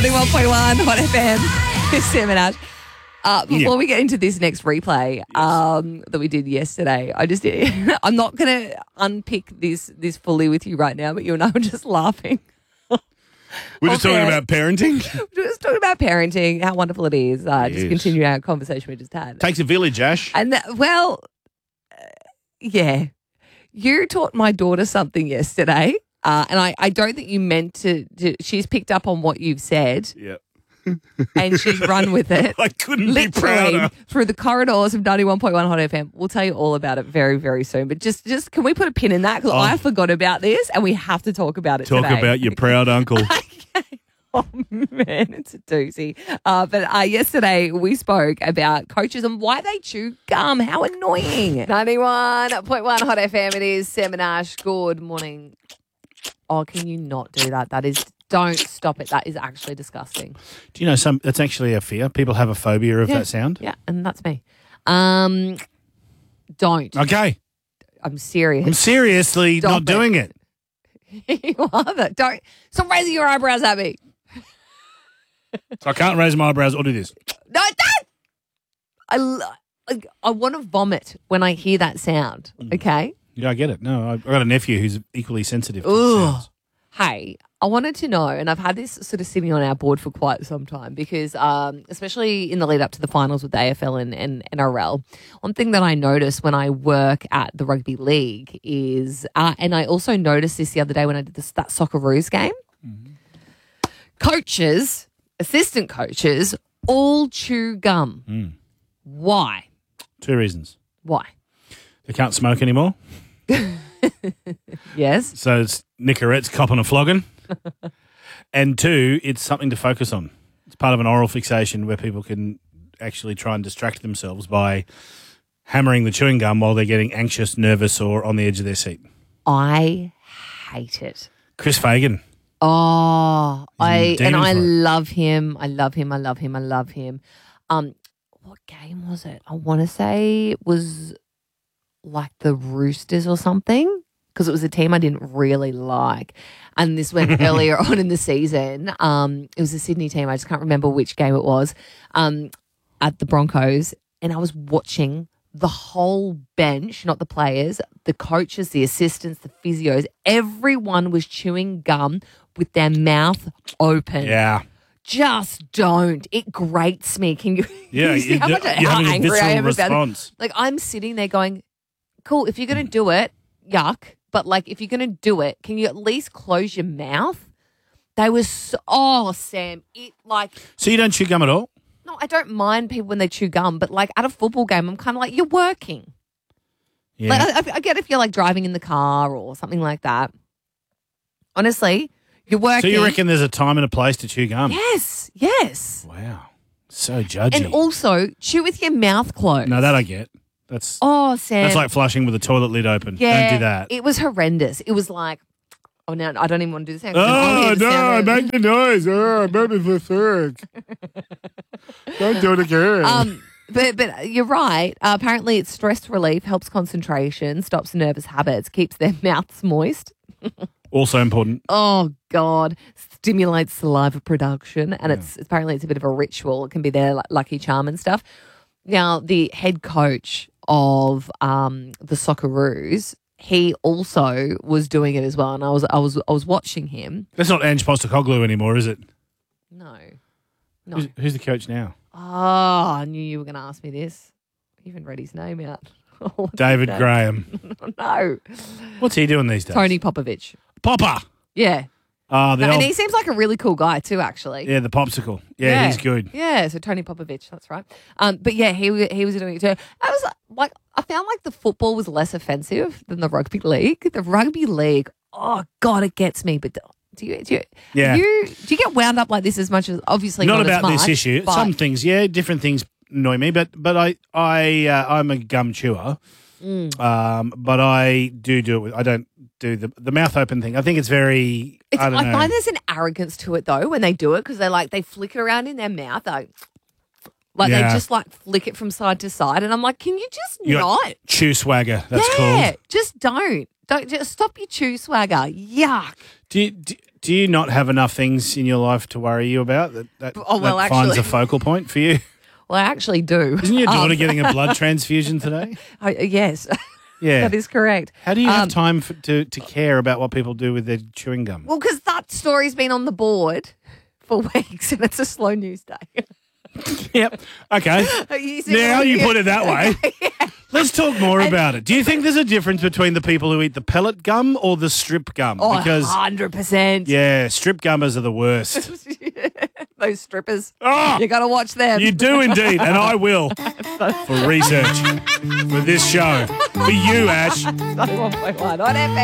91.1 Hot FM. It's Sam and Ash. Before we get into this next replay that we did yesterday, I'm not going to unpick this fully with you right now, but you and I were just laughing. We're just talking about parenting. We're just talking about parenting, how wonderful it is. Just continue our conversation we just had. Takes a village, Ash. And yeah. You taught my daughter something yesterday, and I don't think you meant to. She's picked up on what you've said. Yep. And she's run with it. I couldn't be literally prouder. Through the corridors of 91.1 Hot FM. We'll tell you all about it very, very soon. But just can we put a pin in that? Because I forgot about this and we have to talk about it Talk today. about your proud uncle. Oh, man, it's a doozy. But yesterday we spoke about coaches and why they chew gum. How annoying. 91.1 Hot FM. It is Sam and Ash. Good morning. Oh, can you not do that? Don't stop it. That is actually disgusting. Do you know that's actually a fear? People have a phobia of that sound. Yeah, and that's me. Don't. Okay. I'm serious. I'm seriously not doing it. You are that. Don't. Stop raising your eyebrows at me. So I can't raise my eyebrows or do this. No, don't. I want to vomit when I hear that sound, okay? Yeah, I get it. No, I've got a nephew who's equally sensitive to sounds. Hey, I wanted to know, and I've had this sort of sitting on our board for quite some time because especially in the lead up to the finals with the AFL and NRL, one thing that I notice when I work at the rugby league is, and I also noticed this the other day when I did that Socceroos game, coaches, assistant coaches, all chew gum. Why? 2 reasons. Why? They can't smoke anymore. Yes. So it's Nicorette's copping a flogging. And 2, it's something to focus on. It's part of an oral fixation where people can actually try and distract themselves by hammering the chewing gum while they're getting anxious, nervous, or on the edge of their seat. I hate it. Chris Fagan. Oh, I like. love him. I love him. I love him. I love him. What game was it? I want to say it was like the Roosters or something because it was a team I didn't really like. And this went earlier on in the season. It was a Sydney team. I just can't remember which game it was at the Broncos. And I was watching the whole bench, not the players, the coaches, the assistants, the physios. Everyone was chewing gum with their mouth open. Yeah. Just don't. It grates me. Can you? Yeah, you see how angry I am about it? Like I'm sitting there going, "Cool. If you're going to do it, yuck. But like, if you're going to do it, can you at least close your mouth?" They were Sam. It like. So you don't chew gum at all? No, I don't mind people when they chew gum, but like at a football game, I'm kind of like, you're working. Yeah. Like I get if you're like driving in the car or something like that. Honestly. You're working. So you reckon there's a time and a place to chew gum? Yes. Wow. So judgy. And also, chew with your mouth closed. No, that I get. That's Sam. That's like flushing with the toilet lid open. Yeah, don't do that. It was horrendous. It was like, oh, no, I don't even want to do the sound. Oh, no, make the noise. Oh, maybe for third. Don't do it again. But you're right. Apparently, it's stress relief, helps concentration, stops nervous habits, keeps their mouths moist. Also important. Oh, God. Stimulates saliva production. And it's apparently it's a bit of a ritual. It can be their lucky charm and stuff. Now, the head coach of the Socceroos, he also was doing it as well. And I was watching him. That's not Ange Postecoglou anymore, is it? No. Who's the coach now? Oh, I knew you were going to ask me this. I even read his name out. David Graham. No. What's he doing these days? Tony Popovich. Popper. Yeah. And he seems like a really cool guy too, actually. Yeah, the popsicle. Yeah, he's good. Yeah, so Tony Popovich, that's right. But yeah, he was doing it too. I found like the football was less offensive than the rugby league. The rugby league, oh God, it gets me. But do you get wound up like this as much as obviously not about as much, this issue? but some things, different things annoy me. But I'm a gum chewer. But I do it with, I don't do the mouth open thing. I think it's very, I find there's an arrogance to it though when they do it because they flick it around in their mouth. They just flick it from side to side. And I'm like, can you just not? Chew swagger, that's called. Just don't. Don't just stop your chew swagger. Yuck. Do Do you not have enough things in your life to worry you about that Oh, well, that finds actually- a focal point for you? Well, I actually do. Isn't your daughter getting a blood transfusion today? Yes, Yeah. that is correct. How do you have time to care about what people do with their chewing gum? Well, because that story's been on the board for weeks and it's a slow news day. Yep. Okay. You see Now what I you mean? put it that way. Let's talk more about it. Do you think there's a difference between the people who eat the pellet gum or the strip gum? Oh, Because 100%. yeah, strip gummers are the worst. Those strippers. Oh, You got to watch them. you do indeed, and I will for research for this show. For you, Ash. 1.1 on FM.